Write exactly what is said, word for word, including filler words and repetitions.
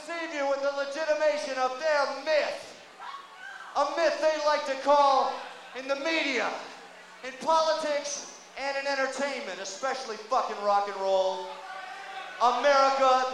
deceive you with the legitimation of their myth. A myth they like to call in the media, in politics, and in entertainment, especially fucking rock and roll. America